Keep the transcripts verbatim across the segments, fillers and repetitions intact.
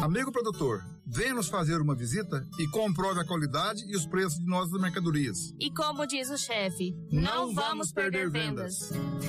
Amigo produtor, venha nos fazer uma visita e comprove a qualidade e os preços de nossas mercadorias. E como diz o chefe, não, não vamos perder vendas.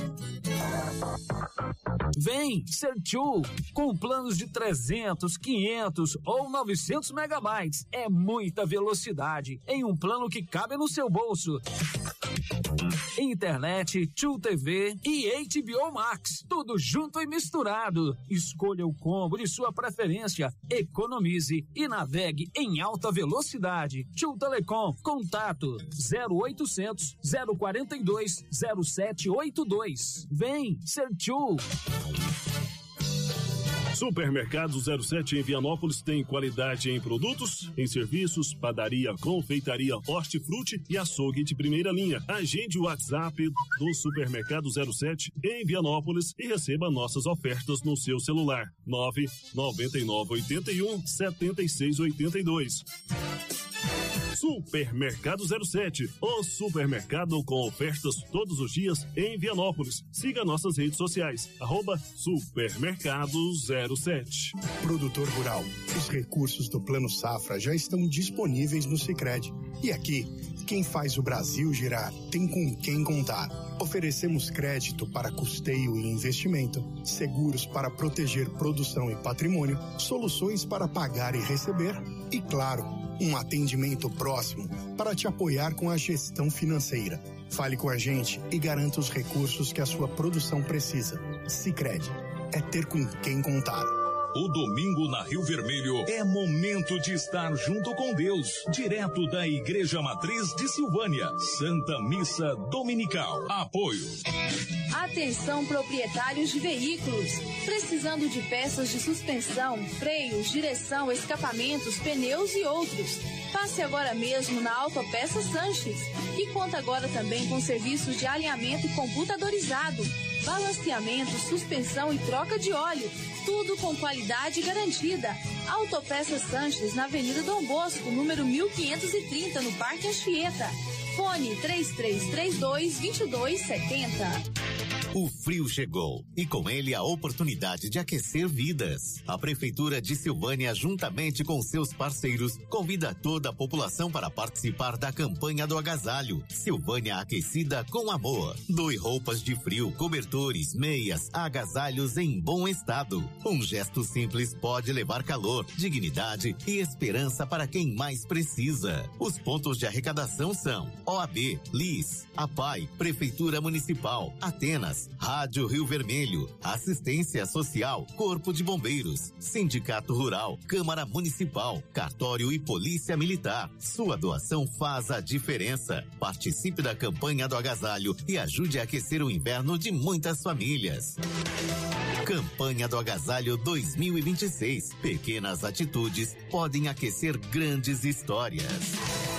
Vem ser Tchu com planos de trezentos, quinhentos ou novecentos megabytes. É muita velocidade em um plano que cabe no seu bolso. Internet, Tchu T V e H B O Max, tudo junto e misturado. Escolha o combo de sua preferência, economize e navegue em alta velocidade. Tchu Telecom, contato zero oitocentos, zero quarenta e dois, zero sete oito dois. Vem ser Tchu. Supermercado zero sete em Vianópolis tem qualidade em produtos, em serviços, padaria, confeitaria, hortifruti e açougue de primeira linha. Agende o WhatsApp do Supermercado zero sete em Vianópolis e receba nossas ofertas no seu celular. nove nove nove oito um sete seis oito dois. Supermercado zero sete, o supermercado com ofertas todos os dias em Vianópolis. Siga nossas redes sociais, arroba Supermercado zero sete. Produtor rural, os recursos do Plano Safra já estão disponíveis no Sicredi. E aqui, quem faz o Brasil girar tem com quem contar. Oferecemos crédito para custeio e investimento, seguros para proteger produção e patrimônio, soluções para pagar e receber e, claro, um atendimento próximo para te apoiar com a gestão financeira. Fale com a gente e garanta os recursos que a sua produção precisa. Sicredi é ter com quem contar. O domingo na Rio Vermelho é momento de estar junto com Deus, direto da Igreja Matriz de Silvânia. Santa Missa Dominical. Apoio. Atenção, proprietários de veículos. Precisando de peças de suspensão, freios, direção, escapamentos, pneus e outros. Passe agora mesmo na Autopeças Sanches. E conta agora também com serviços de alinhamento computadorizado, balanceamento, suspensão e troca de óleo. Tudo com qualidade garantida. Autopeças Sanches, na Avenida Dom Bosco, número mil quinhentos e trinta, no Parque Anchieta. Fone três três três dois, dois dois sete zero. O frio chegou e com ele a oportunidade de aquecer vidas. A Prefeitura de Silvânia, juntamente com seus parceiros, convida toda a população para participar da campanha do agasalho. Silvânia aquecida com amor. Doe roupas de frio, cobertores, meias, agasalhos em bom estado. Um gesto simples pode levar calor, dignidade e esperança para quem mais precisa. Os pontos de arrecadação são O A B, L I S, A P A I, Prefeitura Municipal, Atenas, Rádio Rio Vermelho, Assistência Social, Corpo de Bombeiros, Sindicato Rural, Câmara Municipal, Cartório e Polícia Militar. Sua doação faz a diferença. Participe da campanha do agasalho e ajude a aquecer o inverno de muitas famílias. Campanha do Agasalho dois mil e vinte e seis. Pequenas atitudes podem aquecer grandes histórias.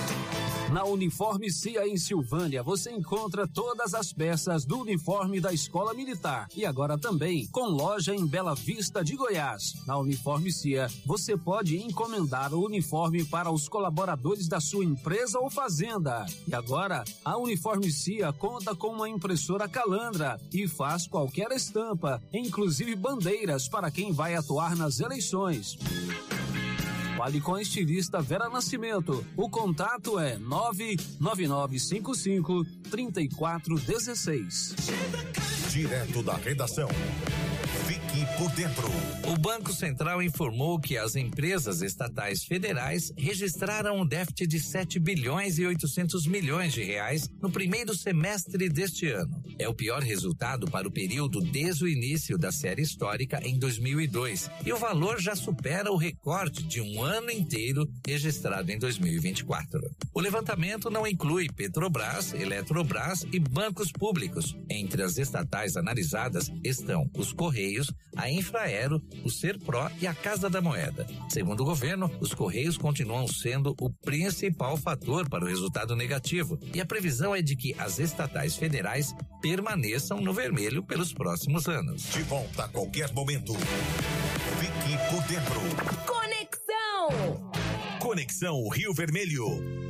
Na Uniforme C I A em Silvânia, você encontra todas as peças do uniforme da Escola Militar e agora também com loja em Bela Vista de Goiás. Na Uniforme C I A, você pode encomendar o uniforme para os colaboradores da sua empresa ou fazenda. E agora, a Uniforme C I A conta com uma impressora Calandra e faz qualquer estampa, inclusive bandeiras para quem vai atuar nas eleições. Fale com a estilista Vera Nascimento. O contato é nove nove nove cinco cinco, três quatro um seis. Direto da redação. Fique por dentro. O Banco Central informou que as empresas estatais federais registraram um déficit de sete bilhões e oitocentos milhões de reais no primeiro semestre deste ano. É o pior resultado para o período desde o início da série histórica em dois mil e dois, e o valor já supera o recorde de um ano inteiro registrado em dois mil e vinte e quatro. O levantamento não inclui Petrobras, Eletrobras e bancos públicos. Entre as estatais analisadas estão os Correios, a Infraero, o Serpro e a Casa da Moeda. Segundo o governo, os Correios continuam sendo o principal fator para o resultado negativo e a previsão é de que as estatais federais permaneçam no vermelho pelos próximos anos. De volta a qualquer momento. Fique por dentro. Conexão! Conexão Rio Vermelho.